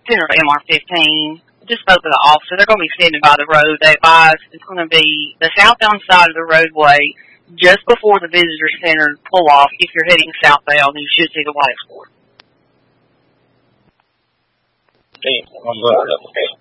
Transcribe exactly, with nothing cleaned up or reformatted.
center of M R fifteen. Just spoke to the officer. They're going to be standing by the road. They advise it's going to be the southbound side of the roadway just before the visitor center pull off. If you're heading southbound, you should see the white Escort. Okay, I'm going to